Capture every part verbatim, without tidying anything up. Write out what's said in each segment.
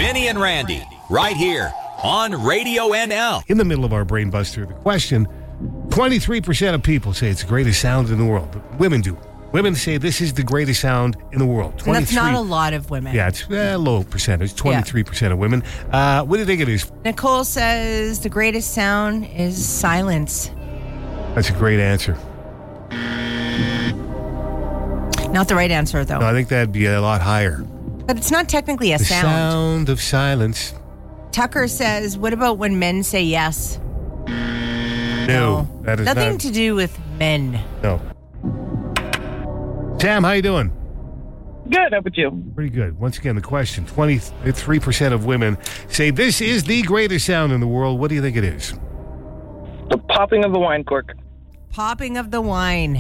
Vinny and Randy, right here on Radio N L. In the middle of our Brain Buster, the question, twenty-three percent of people say it's the greatest sound in the world. But women do. Women say this is the greatest sound in the world. And that's not a lot of women. Yeah, it's a low percentage, twenty-three percent of women. Uh, what do you think it is? Nicole says the greatest sound is silence. That's a great answer. Not the right answer, though. No, I think that'd be a lot higher. But it's not technically a the sound. sound of silence. Tucker says, what about when men say yes? No, no. that is nothing not, to do with men. No. Sam, how you doing? Good, how about you? Pretty good. Once again, the question, twenty-three percent of women say this is the greatest sound in the world. What do you think it is? The popping of the wine cork. Popping of the wine.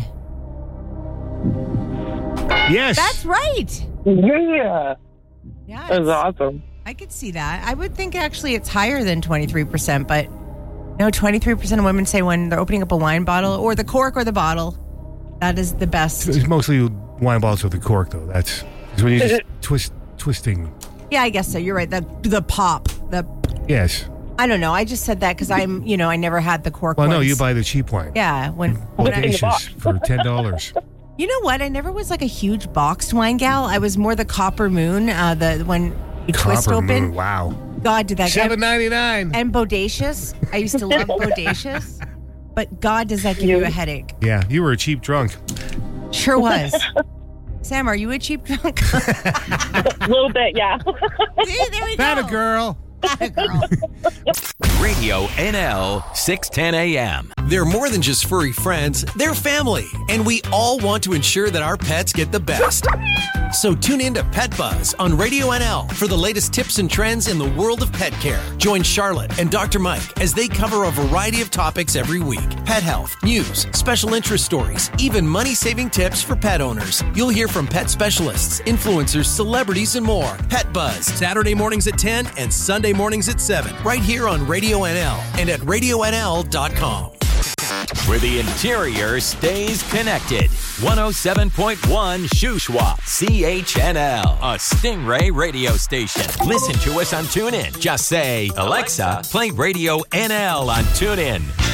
Yes. That's right. Yeah. Yeah. That was awesome. I could see that. I would think actually it's higher than twenty-three percent, but no, twenty-three percent of women say when they're opening up a wine bottle or the cork or the bottle, that is the best. It's mostly wine bottles with the cork, though. That's when you're just twist, twisting. Yeah, I guess so. You're right. The the pop. The Yes. I don't know. I just said that because I'm, you know, I never had the cork Well, ones. no, you buy the cheap wine. Yeah. When, when I, Audacious for ten dollars. You know what? I never was like a huge boxed wine gal. I was more the Copper Moon, uh, the when you twist Copper open. Moon, wow. God, did that seven ninety-nine. And Bodacious. I used to love Bodacious. But God, does that give you a headache? Yeah, you were a cheap drunk. Sure was. Sam, are you a cheap drunk? A little bit, yeah. See, there we That go. a girl. That a girl. Radio N L, six ten a.m. They're more than just furry friends, they're family, and we all want to ensure that our pets get the best. So tune in to Pet Buzz on Radio N L for the latest tips and trends in the world of pet care. Join Charlotte and Doctor Mike as they cover a variety of topics every week. Pet health, news, special interest stories, even money-saving tips for pet owners. You'll hear from pet specialists, influencers, celebrities, and more. Pet Buzz, Saturday mornings at ten and Sunday mornings at seven, right here on Radio N L and at radio n l dot com. Where the interior stays connected. one oh seven point one Shuswap, C H N L, a Stingray radio station. Listen to us on TuneIn. Just say, Alexa, play Radio N L on TuneIn.